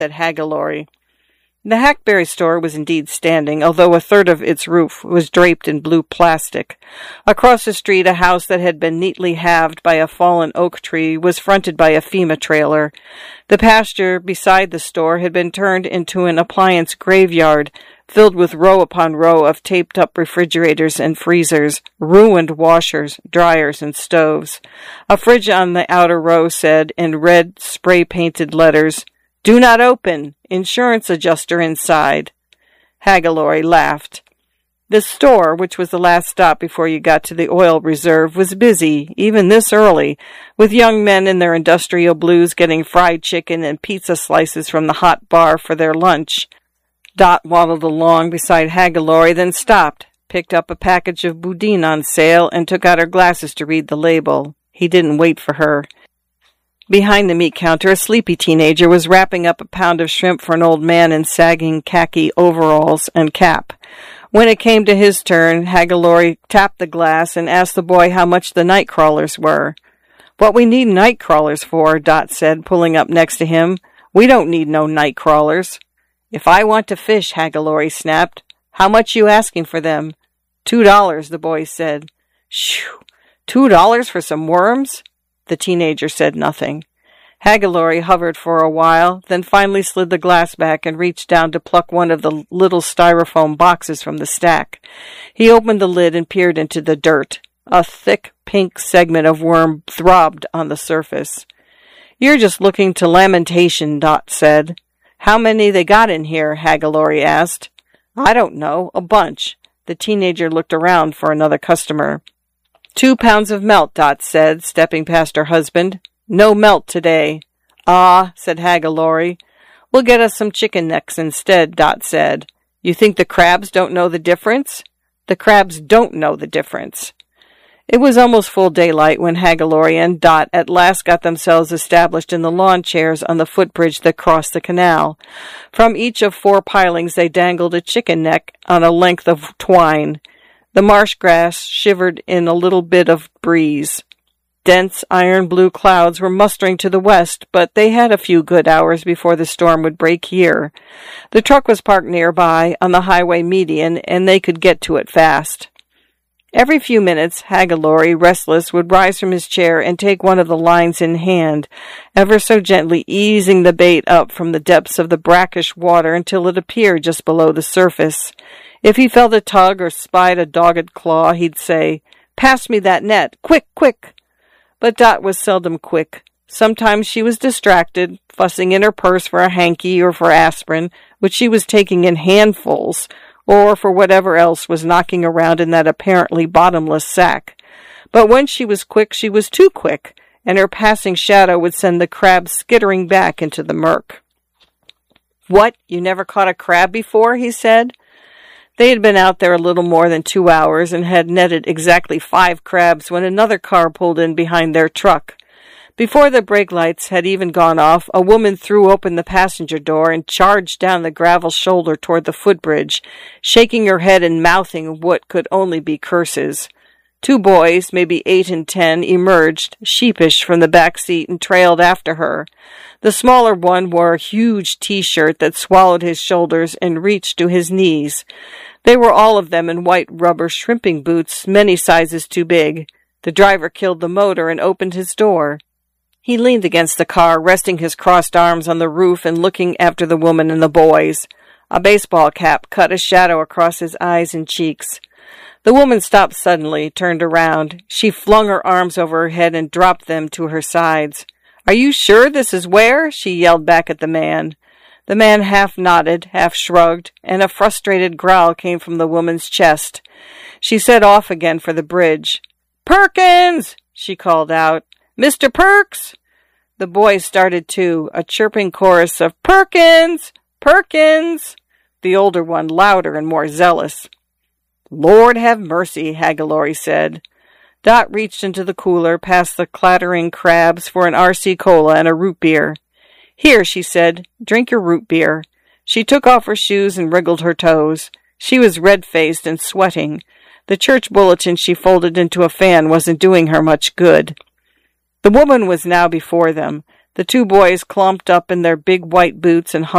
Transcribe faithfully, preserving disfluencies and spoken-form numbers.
said Hagalori. The hackberry store was indeed standing, although a third of its roof was draped in blue plastic. Across the street, a house that had been neatly halved by a fallen oak tree was fronted by a FEMA trailer. The pasture beside the store had been turned into an appliance graveyard, filled with row upon row of taped-up refrigerators and freezers, ruined washers, dryers, and stoves. A fridge on the outer row said, in red spray-painted letters, "Do not open. Insurance adjuster inside." Hagalori laughed. The store, which was the last stop before you got to the oil reserve, was busy, even this early, with young men in their industrial blues getting fried chicken and pizza slices from the hot bar for their lunch. Dot waddled along beside Hagalori, then stopped, picked up a package of boudin on sale, and took out her glasses to read the label. He didn't wait for her. Behind the meat counter, a sleepy teenager was wrapping up a pound of shrimp for an old man in sagging khaki overalls and cap. When it came to his turn, Hagalori tapped the glass and asked the boy how much the night crawlers were. "What we need night crawlers for," Dot said, pulling up next to him. "We don't need no night crawlers." "If I want to fish," Hagalori snapped. "How much you asking for them?" Two dollars, the boy said. "Shoo! Two dollars for some worms?" The teenager said nothing. Hagalori hovered for a while, then finally slid the glass back and reached down to pluck one of the little styrofoam boxes from the stack. He opened the lid and peered into the dirt. A thick pink segment of worm throbbed on the surface. "You're just looking to lamentation," Dot said. "How many they got in here?" Hagalori asked. "I don't know. A bunch." The teenager looked around for another customer. "Two pounds of melt," Dot said, stepping past her husband. "No melt today." "Ah," said Hagalori. "We'll get us some chicken necks instead," Dot said. "You think the crabs don't know the difference?" "The crabs don't know the difference." It was almost full daylight when Hagalori and Dot at last got themselves established in the lawn chairs on the footbridge that crossed the canal. From each of four pilings they dangled a chicken neck on a length of twine. The marsh grass shivered in a little bit of breeze. Dense iron-blue clouds were mustering to the west, but they had a few good hours before the storm would break here. The truck was parked nearby, on the highway median, and they could get to it fast. Every few minutes, Hagalori, restless, would rise from his chair and take one of the lines in hand, ever so gently easing the bait up from the depths of the brackish water until it appeared just below the surface. If he felt a tug or spied a dogged claw, he'd say, "Pass me that net! Quick, quick!" But Dot was seldom quick. Sometimes she was distracted, fussing in her purse for a hanky or for aspirin, which she was taking in handfuls, or for whatever else was knocking around in that apparently bottomless sack. But when she was quick, she was too quick, and her passing shadow would send the crab skittering back into the murk. "What, you never caught a crab before?" he said. They had been out there a little more than two hours and had netted exactly five crabs when another car pulled in behind their truck. Before the brake lights had even gone off, a woman threw open the passenger door and charged down the gravel shoulder toward the footbridge, shaking her head and mouthing what could only be curses. Two boys, maybe eight and ten, emerged, sheepish, from the back seat and trailed after her. The smaller one wore a huge T-shirt that swallowed his shoulders and reached to his knees. They were all of them in white rubber shrimping boots, many sizes too big. The driver killed the motor and opened his door. He leaned against the car, resting his crossed arms on the roof and looking after the woman and the boys. A baseball cap cut a shadow across his eyes and cheeks. The woman stopped suddenly, turned around. She flung her arms over her head and dropped them to her sides. "Are you sure this is where?" she yelled back at the man. The man half nodded, half shrugged, and a frustrated growl came from the woman's chest. She set off again for the bridge. "Perkins!" she called out. "Mister Perks!" The boys started too, a chirping chorus of "Perkins! Perkins!" The older one louder and more zealous. "Lord have mercy," Hagalori said. Dot reached into the cooler past the clattering crabs for an R C Cola and a root beer. "Here," she said, "drink your root beer." She took off her shoes and wriggled her toes. She was red-faced and sweating. The church bulletin she folded into a fan wasn't doing her much good. The woman was now before them. The two boys clomped up in their big white boots and hung